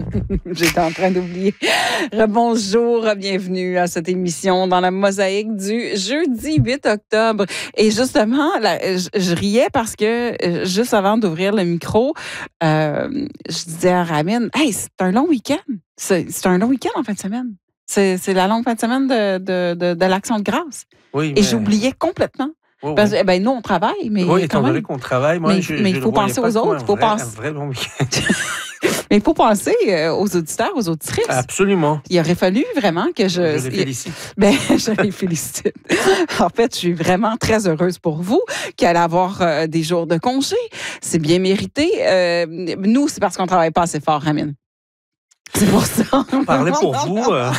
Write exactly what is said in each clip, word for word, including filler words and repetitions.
J'étais en train d'oublier. Bonjour, bienvenue à cette émission dans la mosaïque du jeudi huit octobre. Et justement, là, je, je riais parce que euh, juste avant d'ouvrir le micro, euh, je disais à Ramin, « Hey, c'est un long week-end. C'est, c'est un long week-end en fin de semaine. C'est, c'est la longue fin de semaine de, de, de, de l'Action de grâce. » Oui, mais... Et mais... j'oubliais complètement. Oh, Parce oui. que, ben, nous, on travaille, mais. Oui, étant quand même... donné qu'on travaille, moi, mais, je. Mais je il faut penser aux autres. Il faut un, vrai, penser... un vrai long week-end. Mais il faut penser euh, aux auditeurs, aux auditrices. Absolument. Il aurait fallu vraiment que je... Je les félicite. Ben, je les félicite. En fait, je suis vraiment très heureuse pour vous qui allez avoir euh, des jours de congé. C'est bien mérité. Euh, nous, c'est parce qu'on ne travaille pas assez fort, Ramin. C'est pour ça. Parlez pour vous. Euh...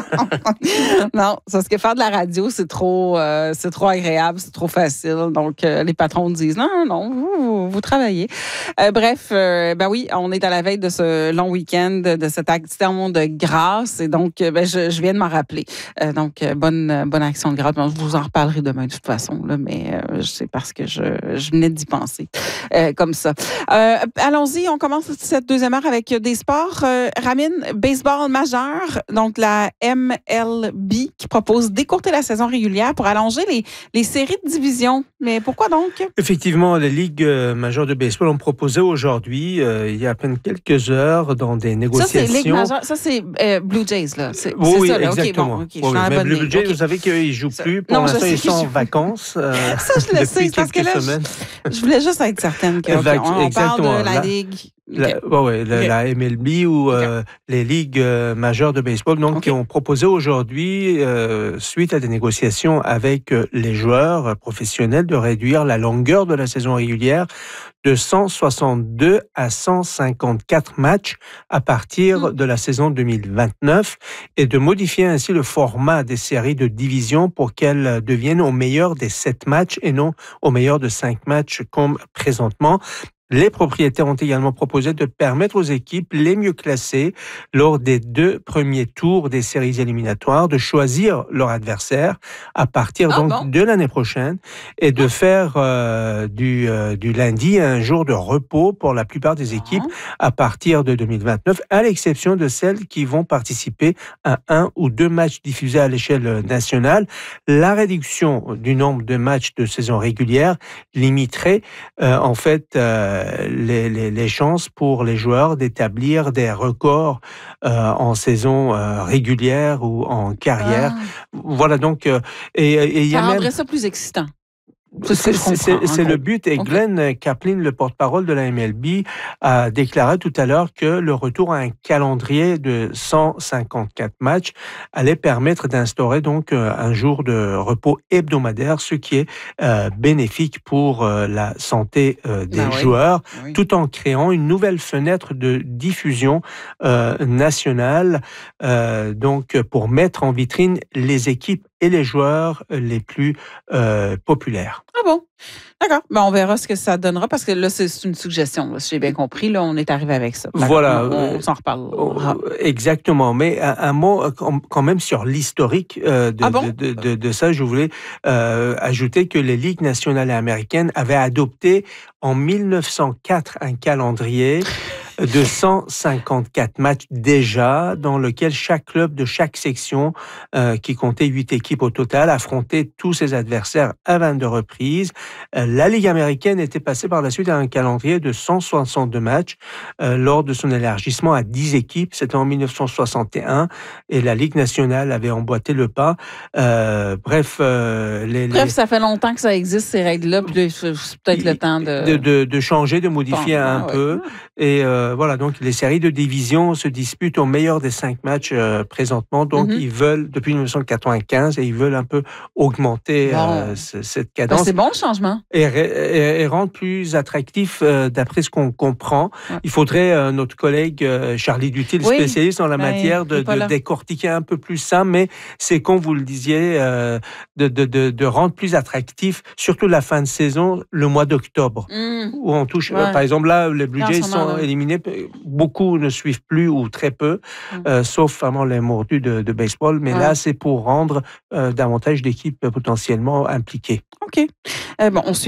non, c'est parce que faire de la radio, c'est trop, euh, c'est trop agréable, c'est trop facile. Donc, euh, les patrons disent non, non, vous, vous, vous travaillez. Euh, bref, euh, ben oui, on est à la veille de ce long week-end, de cette action de grâce. Et donc, ben, je, je viens de m'en rappeler. Euh, donc, bonne, bonne action de grâce. Bon, je vous en reparlerai demain de toute façon, là, mais euh, c'est parce que je, je venais d'y penser euh, comme ça. Euh, allons-y, on commence cette deuxième heure avec des sports. Euh, Ramin, baseball majeur, donc la M L B, qui propose d'écourter la saison régulière pour allonger les, les séries de division. Mais pourquoi donc? Effectivement, les ligues majeures de baseball ont proposé aujourd'hui, euh, il y a à peine quelques heures, dans des négociations... Ça, c'est Ligue majeure, ça, c'est euh, Blue Jays, là. C'est, oui, c'est oui, ça, là. exactement. Okay, bon, okay, oui, oui. Mais Blue Jays, okay. Vous savez qu'ils ne jouent ça, plus. Pour non, l'instant, ils sont en je... vacances euh, ça, je le depuis sais, parce quelques que là, semaines. Je, je voulais juste être certaine qu'on okay, on parle de la, la Ligue... La, okay. ouais, ouais, la, okay. la M L B ou okay. euh, les ligues euh, majeures de baseball, donc okay. qui ont proposé aujourd'hui, euh, suite à des négociations avec euh, les joueurs euh, professionnels, de réduire la longueur de la saison régulière de cent soixante-deux à cent cinquante-quatre matchs à partir mmh. de la saison deux mille vingt-neuf et de modifier ainsi le format des séries de division pour qu'elles deviennent au meilleur des sept matchs et non au meilleur de cinq matchs comme présentement. Les propriétaires ont également proposé de permettre aux équipes les mieux classées lors des deux premiers tours des séries éliminatoires de choisir leur adversaire à partir ah donc bon? de l'année prochaine et de faire euh, du, euh, du lundi un jour de repos pour la plupart des équipes à partir de deux mille vingt-neuf, à l'exception de celles qui vont participer à un ou deux matchs diffusés à l'échelle nationale. La réduction du nombre de matchs de saison régulière limiterait euh, en fait euh, Les, les, les chances pour les joueurs d'établir des records euh, en saison euh, régulière ou en carrière. Ah. Voilà donc... Euh, et, et y ça a rendrait même... ça plus excitant. C'est, c'est, c'est, c'est le but. Et okay. Glenn Kaplan, le porte-parole de la M L B, a déclaré tout à l'heure que le retour à un calendrier de cent cinquante-quatre matchs allait permettre d'instaurer donc un jour de repos hebdomadaire, ce qui est euh, bénéfique pour euh, la santé euh, des ben joueurs, oui. Oui. tout en créant une nouvelle fenêtre de diffusion euh, nationale, euh, donc pour mettre en vitrine les équipes et les joueurs les plus euh, populaires. Ah bon? D'accord. Ben, on verra ce que ça donnera parce que là, c'est une suggestion. Là, si j'ai bien compris, là, on est arrivé avec ça. D'accord. Voilà. On, on s'en reparle. Exactement. Mais un, un mot quand même sur l'historique euh, de, ah bon? de, de, de ça. Je voulais euh, ajouter que les ligues nationales américaines avaient adopté en mille neuf cent quatre un calendrier de cent cinquante-quatre matchs déjà, dans lequel chaque club de chaque section, euh, qui comptait huit équipes au total, affrontait tous ses adversaires à vingt-deux reprises. Euh, la Ligue américaine était passée par la suite à un calendrier de cent soixante-deux matchs euh, lors de son élargissement à dix équipes. C'était en mille neuf cent soixante et un et la Ligue nationale avait emboîté le pas. Euh, bref, euh, les, bref, les... ça fait longtemps que ça existe ces règles-là, puis c'est peut-être le temps de de, de, de changer, de modifier bon, un ah, peu. Ouais. Et euh, voilà, donc les séries de division se disputent au meilleur des cinq matchs euh, présentement. Donc mm-hmm. ils veulent, depuis mille neuf cent quatre-vingt-quinze, et ils veulent un peu augmenter bon. euh, c- cette cadence. Ben, c'est bon le changement. Et, et, et rendre plus attractif, euh, d'après ce qu'on comprend. Ouais. Il faudrait euh, notre collègue euh, Charlie Dutil, oui. spécialiste dans la ben, matière, de, de décortiquer un peu plus ça. Mais c'est, comme vous le disiez, euh, de, de, de, de rendre plus attractif, surtout la fin de saison, le mois d'octobre, mm. où on touche, ouais. euh, par exemple, là, les Blue Jays sont là. éliminés. Beaucoup ne suivent plus ou très peu, mm. euh, sauf vraiment les mordus de, de baseball. Mais ouais. là, c'est pour rendre euh, davantage d'équipes potentiellement impliquées. OK. Euh, bon, on suivra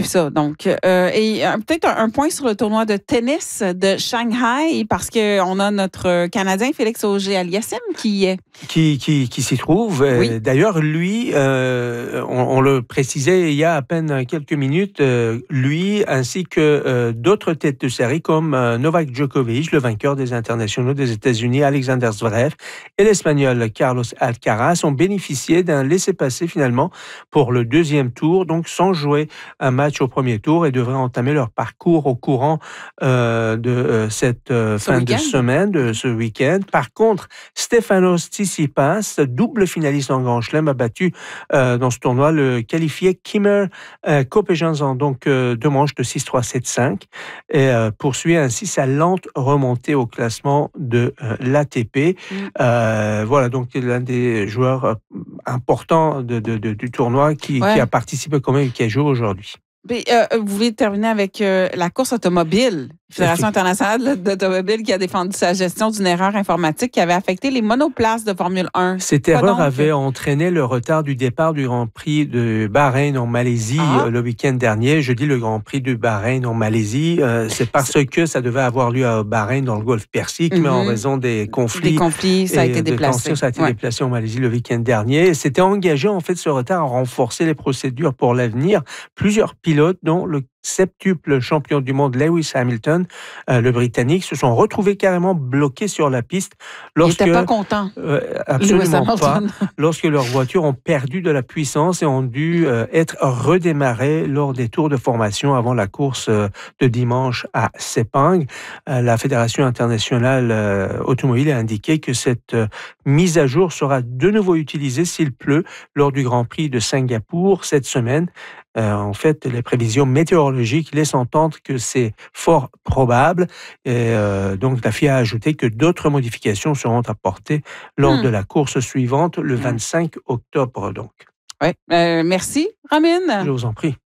suivre ça. Donc, euh, et euh, peut-être un, un point sur le tournoi de tennis de Shanghai, parce qu'on a notre Canadien Félix Auger-Aliassime qui y est. Qui, qui, qui s'y trouve. Oui. D'ailleurs, lui, euh, on, on le précisait il y a à peine quelques minutes, euh, lui ainsi que euh, d'autres têtes de série comme euh, Novak Djokovic, le vainqueur des internationaux des États-Unis, Alexander Zverev, et l'Espagnol Carlos Alcaraz ont bénéficié d'un laissez-passer finalement pour le deuxième tour, donc sans jouer un match au premier tour, et devraient entamer leur parcours au courant euh, de euh, cette euh, fin de semaine, de ce week-end. Par contre, Stefanos Tsitsipas, double finaliste en Grand Chelem, a battu euh, dans ce tournoi le qualifié Kimmer euh, Kopejans en donc euh, deux manches de six trois sept cinq et euh, poursuit ainsi sa lente remontée au classement de euh, l'A T P. Mm. Euh, voilà, donc l'un des joueurs euh, importants de, de, de, du tournoi qui, ouais. qui a participé quand même et qui a joué aujourd'hui. Mais, euh, vous voulez terminer avec euh, la course automobile. Fédération internationale d'automobile qui a défendu sa gestion d'une erreur informatique qui avait affecté les monoplaces de Formule un. Cette Quoi erreur donc? avait entraîné le retard du départ du Grand Prix de Bahreïn en Malaisie ah. le week-end dernier. Je dis le Grand Prix de Bahreïn en Malaisie. Euh, c'est parce c'est... que ça devait avoir lieu à Bahreïn dans le Golfe Persique, mm-hmm. mais en raison des conflits, des conflits ça a été déplacé. Tensions, ça a été ouais. déplacé en Malaisie le week-end dernier. Et c'était engagé en fait ce retard à renforcer les procédures pour l'avenir. Plusieurs pilotes, dont le septuple champion du monde Lewis Hamilton, euh, le Britannique, se sont retrouvés carrément bloqués sur la piste. Lorsque, Ils n'étaient pas contents. Euh, absolument pas. Lorsque leurs voitures ont perdu de la puissance et ont dû euh, être redémarrées lors des tours de formation avant la course euh, de dimanche à Sepang. Euh, la Fédération internationale euh, automobile a indiqué que cette euh, mise à jour sera de nouveau utilisée s'il pleut lors du Grand Prix de Singapour cette semaine. Euh, en fait, les prévisions météorologiques laissent entendre que c'est fort probable. Et euh, donc, la F I A a ajouté que d'autres modifications seront apportées lors mmh. de la course suivante, le vingt-cinq octobre. Donc. Ouais. Euh, merci, Ramine. Je vous en prie.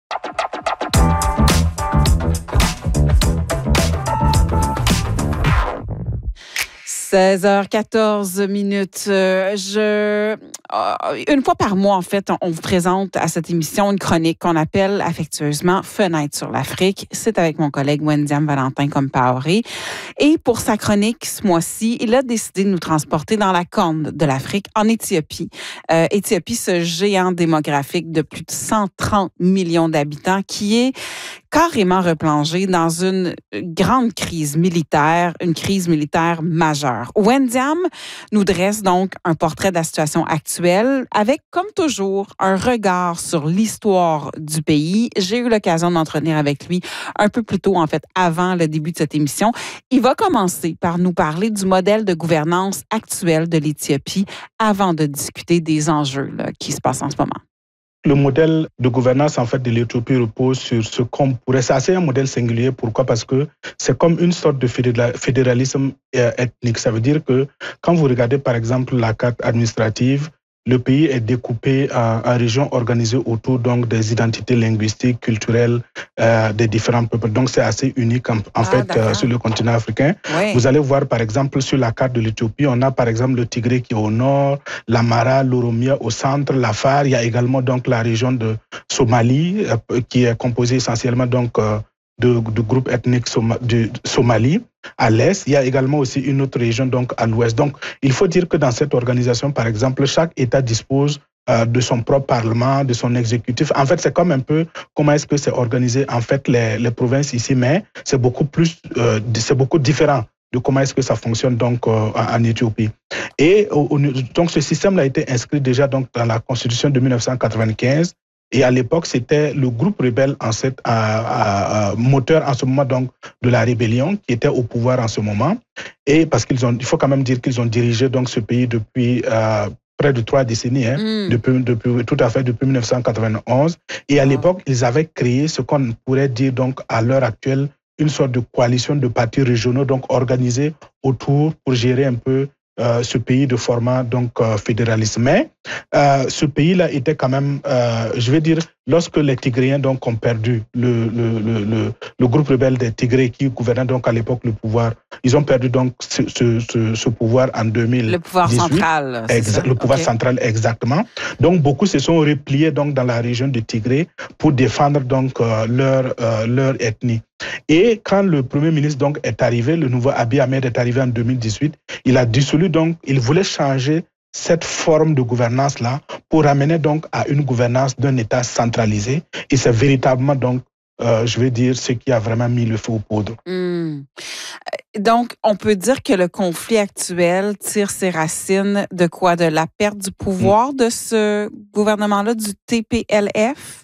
seize heures quatorze minutes. Euh, je, euh, une fois par mois, en fait, on, on vous présente à cette émission une chronique qu'on appelle affectueusement Fenêtre sur l'Afrique. C'est avec mon collègue Wendiam Valentin Compaoré. Et pour sa chronique ce mois-ci, il a décidé de nous transporter dans la corne de l'Afrique, en Éthiopie. Euh, Éthiopie, ce géant démographique de plus de cent trente millions d'habitants qui est carrément replongé dans une grande crise militaire, une crise militaire majeure. Wendiam nous dresse donc un portrait de la situation actuelle avec, comme toujours, un regard sur l'histoire du pays. J'ai eu l'occasion d'entretenir avec lui un peu plus tôt, en fait, avant le début de cette émission. Il va commencer par nous parler du modèle de gouvernance actuel de l'Éthiopie avant de discuter des enjeux là, qui se passent en ce moment. Le modèle de gouvernance en fait de l'Éthiopie repose sur ce qu'on pourrait... C'est assez un modèle singulier. Pourquoi? Parce que c'est comme une sorte de fédéralisme ethnique. Ça veut dire que quand vous regardez par exemple la carte administrative, le pays est découpé en, en régions organisées autour donc des identités linguistiques, culturelles euh, des différents peuples. Donc c'est assez unique en, en ah, fait euh, sur le continent africain. Oui. Vous allez voir par exemple sur la carte de l'Éthiopie, on a par exemple le Tigré qui est au nord, l'Amara, l'Oromia au centre, l'Afar. Il y a également donc la région de Somalie euh, qui est composée essentiellement donc euh, de, de groupes ethniques Soma, de, de Somalie. À l'est, il y a également aussi une autre région donc à l'ouest. Donc, il faut dire que dans cette organisation, par exemple, chaque État dispose euh, de son propre parlement, de son exécutif. En fait, c'est comme un peu comment est-ce que c'est organisé en fait les, les provinces ici, mais c'est beaucoup plus, euh, c'est beaucoup différent de comment est-ce que ça fonctionne donc euh, en, en Éthiopie. Et au, donc ce système-là a été inscrit déjà donc dans la Constitution de mille neuf cent quatre-vingt-quinze. Et à l'époque, c'était le groupe rebelle en cette, à, à, à, moteur en ce moment donc de la rébellion qui était au pouvoir en ce moment. Et parce qu'ils ont, il faut quand même dire qu'ils ont dirigé donc ce pays depuis euh, près de trois décennies, hein, mm. depuis, depuis tout à fait depuis mille neuf cent quatre-vingt-onze. Et à l'époque, ils avaient créé ce qu'on pourrait dire donc à l'heure actuelle une sorte de coalition de partis régionaux donc organisés autour pour gérer un peu Euh, ce pays de format donc euh, fédéraliste. Mais euh, ce pays-là était quand même, euh, je vais dire, lorsque les Tigréens donc, ont perdu le, le, le, le, le groupe rebelle des Tigrés qui gouvernait donc à l'époque le pouvoir, ils ont perdu donc ce, ce, ce, ce pouvoir en deux mille dix-huit. Le pouvoir central. Exa- le pouvoir okay. central, exactement. Donc, beaucoup se sont repliés donc, dans la région de Tigré pour défendre donc, euh, leur, euh, leur ethnie. Et quand le Premier ministre donc, est arrivé, le nouveau Abiy Ahmed est arrivé en deux mille dix-huit, il a dissolu, donc, il voulait changer cette forme de gouvernance-là pour ramener donc à une gouvernance d'un État centralisé. Et c'est véritablement donc, euh, je vais dire, ce qui a vraiment mis le feu aux poudres. Mmh. Donc, on peut dire que le conflit actuel tire ses racines de quoi? De la perte du pouvoir mmh. de ce gouvernement-là, du T P L F?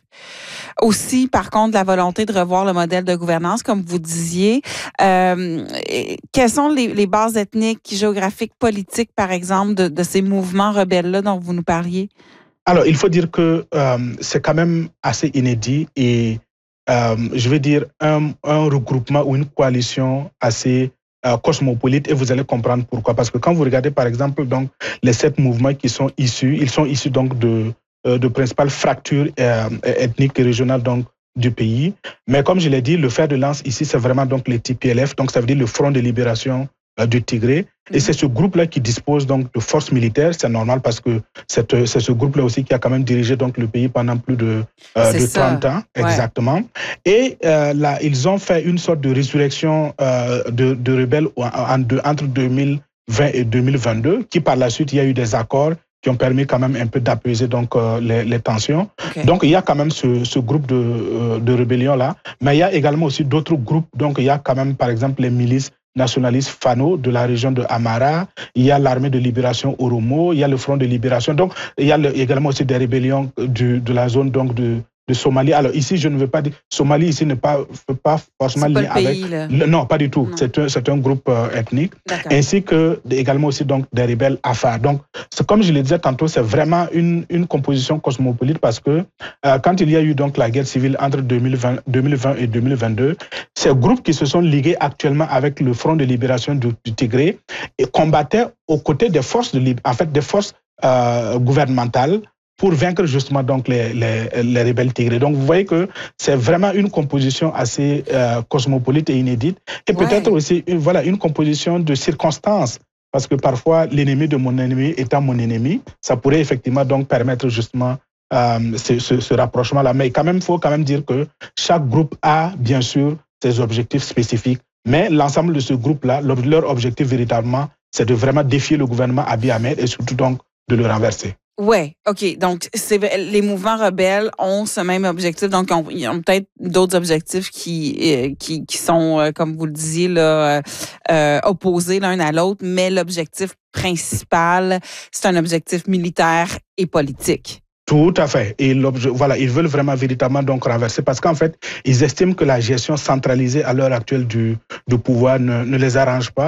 Aussi, par contre, la volonté de revoir le modèle de gouvernance, comme vous disiez. Euh, quelles sont les, les bases ethniques, géographiques, politiques, par exemple, de, de ces mouvements rebelles-là dont vous nous parliez? Alors, il faut dire que euh, c'est quand même assez inédit et, euh, je veux dire, un, un regroupement ou une coalition assez euh, cosmopolite, et vous allez comprendre pourquoi. Parce que quand vous regardez, par exemple, donc, les sept mouvements qui sont issus, ils sont issus donc de... de principales fractures euh, ethniques et régionales donc, du pays. Mais comme je l'ai dit, le fer de lance ici, c'est vraiment donc les T P L F, donc ça veut dire le Front de libération euh, du Tigré. Mm-hmm. Et c'est ce groupe-là qui dispose donc de forces militaires. C'est normal parce que c'est, c'est ce groupe-là aussi qui a quand même dirigé donc, le pays pendant plus de, euh, de trente ans. Ouais. Exactement. Et euh, là, ils ont fait une sorte de résurrection euh, de, de rebelles en, en, de, entre deux mille vingt et deux mille vingt-deux, qui par la suite, il y a eu des accords qui ont permis quand même un peu d'apaiser donc euh, les, les tensions. Okay. Donc il y a quand même ce, ce groupe de, euh, de rébellion là, mais il y a également aussi d'autres groupes. Donc il y a quand même par exemple les milices nationalistes Fano de la région de Amara, il y a l'armée de libération Oromo, il y a le front de libération. Donc il y a le, également aussi des rébellions du, de la zone donc de de Somalie. Alors ici, je ne veux pas dire... Somalie, ici, n'est pas, pas forcément lié avec... Le, non, pas du tout. C'est un, c'est un groupe euh, ethnique. D'accord. Ainsi que également aussi donc, des rebelles Afar. Donc, c'est, comme je le disais tantôt, c'est vraiment une, une composition cosmopolite parce que euh, quand il y a eu donc, la guerre civile entre deux mille vingt, deux mille vingt et deux mille vingt-deux, ces groupes qui se sont ligués actuellement avec le Front de libération du, du Tigré et combattaient aux côtés des forces, de, en fait, des forces euh, gouvernementales pour vaincre justement donc les, les, les rebelles tigrés. Donc vous voyez que c'est vraiment une composition assez euh, cosmopolite et inédite. Et ouais. peut-être aussi une, voilà, une composition de circonstances. Parce que parfois, l'ennemi de mon ennemi étant mon ennemi, ça pourrait effectivement donc permettre justement euh, ce, ce, ce rapprochement-là. Mais quand même, il faut quand même dire que chaque groupe a bien sûr ses objectifs spécifiques. Mais l'ensemble de ce groupe-là, leur objectif véritablement, c'est de vraiment défier le gouvernement Abiy Ahmed et surtout donc de le renverser. Oui, OK. Donc, c'est, les mouvements rebelles ont ce même objectif. Donc, on, ils ont peut-être d'autres objectifs qui, euh, qui, qui sont, euh, comme vous le disiez, là, euh, opposés l'un à l'autre. Mais l'objectif principal, c'est un objectif militaire et politique. Tout à fait. Et voilà, ils veulent vraiment véritablement donc renverser parce qu'en fait, ils estiment que la gestion centralisée à l'heure actuelle du, du pouvoir ne, ne les arrange pas.